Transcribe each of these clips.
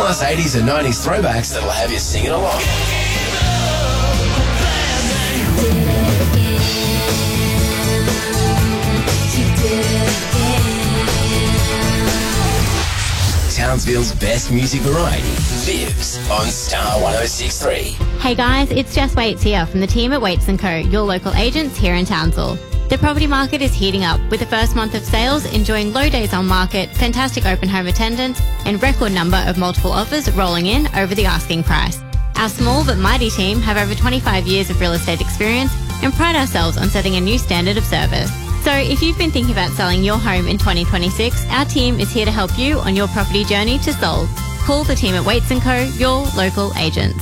plus 80s and 90s throwbacks that'll have you singing along. Townsville's best music variety, Vibs on Star 106.3. Hey guys, it's Jess Waits here from the team at Waits & Co, your local agents here in Townsville. The property market is heating up with the first month of sales enjoying low days on market, fantastic open home attendance and record number of multiple offers rolling in over the asking price. Our small but mighty team have over 25 years of real estate experience and pride ourselves on setting a new standard of service. So if you've been thinking about selling your home in 2026, our team is here to help you on your property journey to sold. Call the team at Waits & Co, your local agents.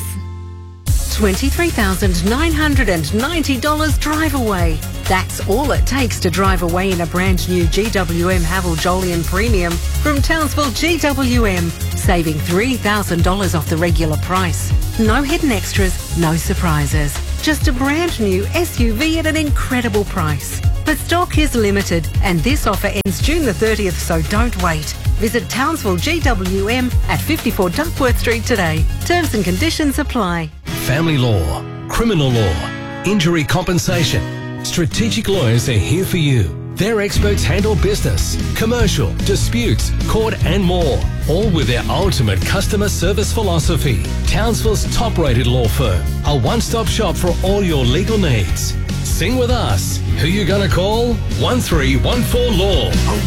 $23,990 drive away. That's all it takes to drive away in a brand new GWM Haval Jolyon Premium from Townsville GWM, saving $3,000 off the regular price. No hidden extras, no surprises. Just a brand new SUV at an incredible price. But stock is limited and this offer ends June the 30th, so don't wait. Visit Townsville GWM at 54 Duckworth Street today. Terms and conditions apply. Family law, criminal law, injury compensation. Strategic Lawyers are here for you. Their experts handle business, commercial, disputes, court and more. All with their ultimate customer service philosophy. Townsville's top-rated law firm. A one-stop shop for all your legal needs. Sing with us. Who you gonna call? 1314-LAW.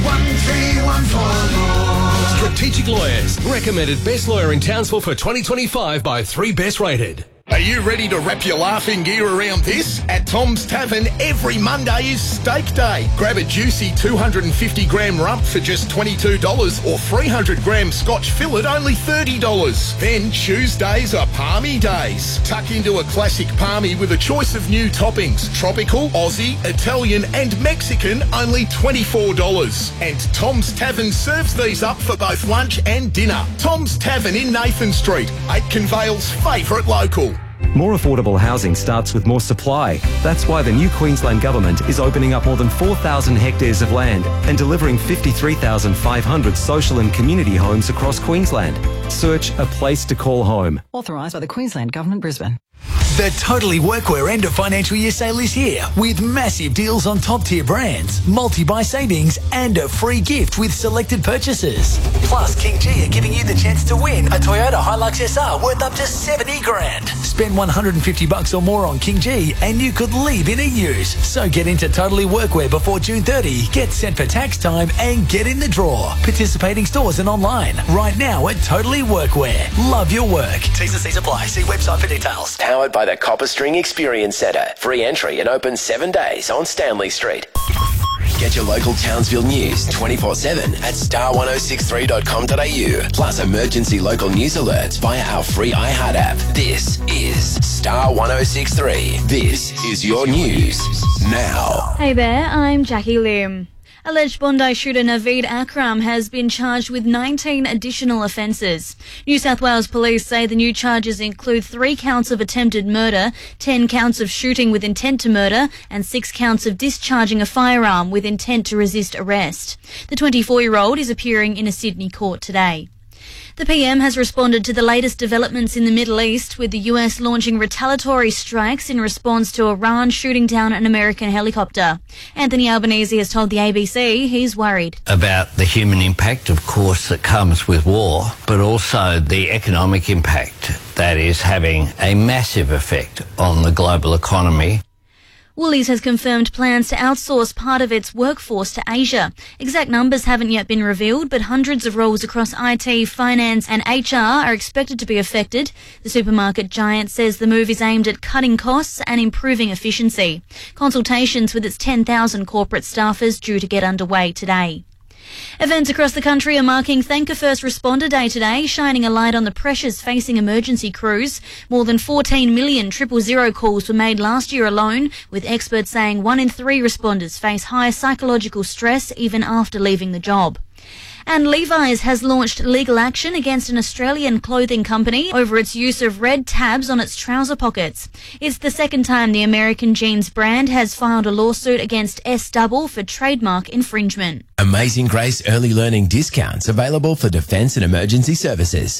1314-LAW. Strategic Lawyers. Recommended best lawyer in Townsville for 2025 by 3 Best Rated. Are you ready to wrap your laughing gear around this? At Tom's Tavern, every Monday is Steak Day. Grab a juicy 250-gram rump for just $22 or 300-gram Scotch fillet only $30. Then Tuesdays are Palmy Days. Tuck into a classic palmy with a choice of new toppings. Tropical, Aussie, Italian and Mexican, only $24. And Tom's Tavern serves these up for both lunch and dinner. Tom's Tavern in Nathan Street, Aitken Vale's favourite local. More affordable housing starts with more supply. That's why the new Queensland Government is opening up more than 4,000 hectares of land and delivering 53,500 social and community homes across Queensland. Search a place to call home. Authorised by the Queensland Government, Brisbane. The Totally Workwear end of financial year sale is here with massive deals on top tier brands, multi-buy savings and a free gift with selected purchases. Plus, King G are giving you the chance to win a Toyota Hilux SR worth up to $70,000. Spend $150 or more on King G and you could leave in a use. So get into Totally Workwear before June 30, get set for tax time and get in the draw. Participating stores and online right now at Totally Workwear. Love your work. T's and C's apply. See website for details. Powered by the Copper String Experience Centre. Free entry and open 7 days on Stanley Street. Get your local Townsville news 24/7 at star1063.com.au. Plus emergency local news alerts via our free iHeart app. This is Star 106.3. This is your news now. Hey there, I'm Jackie Lim. Alleged Bondi shooter Naveed Akram has been charged with 19 additional offences. New South Wales police say the new charges include 3 counts of attempted murder, 10 counts of shooting with intent to murder, and 6 counts of discharging a firearm with intent to resist arrest. The 24-year-old is appearing in a Sydney court today. The PM has responded to the latest developments in the Middle East, with the US launching retaliatory strikes in response to Iran shooting down an American helicopter. Anthony Albanese has told the ABC he's worried about the human impact, of course, that comes with war, but also the economic impact that is having a massive effect on the global economy. Woolies has confirmed plans to outsource part of its workforce to Asia. Exact numbers haven't yet been revealed, but hundreds of roles across IT, finance and HR are expected to be affected. The supermarket giant says the move is aimed at cutting costs and improving efficiency. Consultations with its 10,000 corporate staffers due to get underway today. Events across the country are marking Thank a First Responder Day today, shining a light on the pressures facing emergency crews. More than 14 million 000 calls were made last year alone, with experts saying 1 in 3 responders face higher psychological stress even after leaving the job. And Levi's has launched legal action against an Australian clothing company over its use of red tabs on its trouser pockets. It's the second time the American jeans brand has filed a lawsuit against S-Double for trademark infringement. Amazing Grace early learning discounts available for defence and emergency services.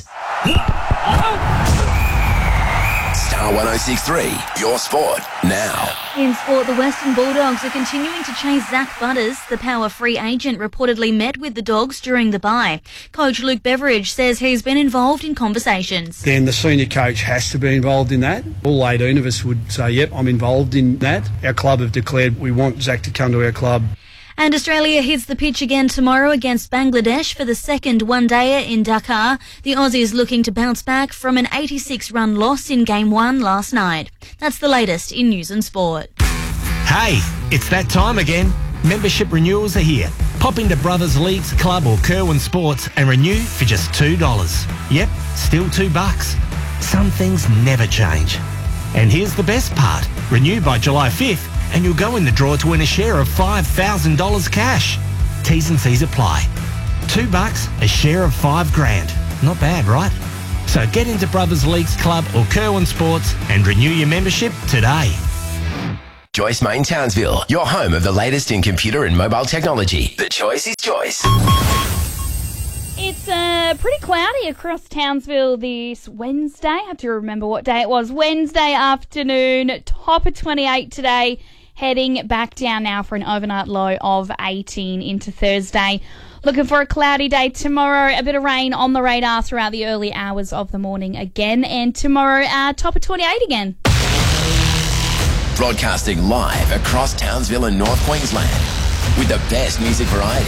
Star 106.3, your sport now. In sport, the Western Bulldogs are continuing to chase Zach Butters. The Power free agent reportedly met with the Dogs during the bye. Coach Luke Beveridge says he's been involved in conversations. Then the senior coach has to be involved in that. All 18 of us would say, yep, I'm involved in that. Our club have declared we want Zach to come to our club. And Australia hits the pitch again tomorrow against Bangladesh for the second one-dayer in Dakar. The Aussies looking to bounce back from an 86-run loss in Game 1 last night. That's the latest in news and sport. Hey, it's that time again. Membership renewals are here. Pop into Brothers Leagues Club or Kerwin Sports and renew for just $2. Yep, still $2. Some things never change. And here's the best part. Renew by July 5th and you'll go in the draw to win a share of $5,000 cash. T's and C's apply. $2, a share of $5,000. Not bad, right? So get into Brothers Leagues Club or Kerwin Sports and renew your membership today. Joyce Main Townsville, your home of the latest in computer and mobile technology. The choice is Joyce. It's pretty cloudy across Townsville this Wednesday. I have to remember what day it was. Wednesday afternoon, top of 28 today. Heading back down now for an overnight low of 18 into Thursday. Looking for a cloudy day tomorrow. A bit of rain on the radar throughout the early hours of the morning again. And tomorrow, top of 28 again. Broadcasting live across Townsville and North Queensland with the best music variety.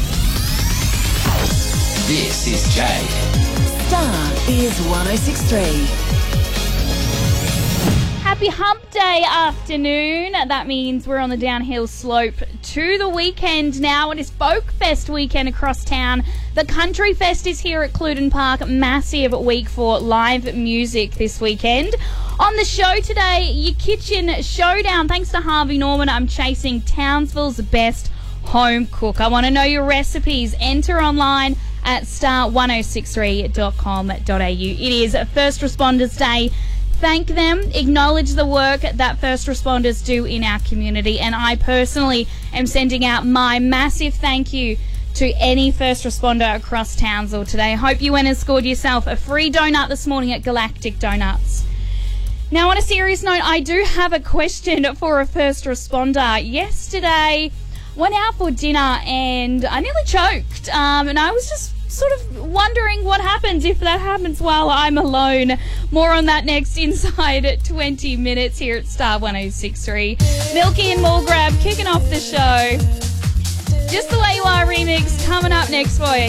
This is Jade. Star is 106.3. Happy Hump Day afternoon. That means we're on the downhill slope to the weekend now. It is Folk Fest weekend across town. The Country Fest is here at Cluden Park. Massive week for live music this weekend. On the show today, your kitchen showdown. Thanks to Harvey Norman, I'm chasing Townsville's best home cook. I want to know your recipes. Enter online at star1063.com.au. It is First Responders Day. Thank them, acknowledge the work that first responders do in our community, and I personally am sending out my massive thank you to any first responder across Townsville today. I hope you went and scored yourself a free donut this morning at Galactic Donuts. Now, on a serious note, I do have a question for a first responder. Yesterday, went out for dinner and I nearly choked, and I was just sort of wondering what happens if that happens while I'm alone. More on that next inside 20 minutes here at Star 106.3. Milky and Mulgrab kicking off the show. Just the Way You Are remix coming up next for you.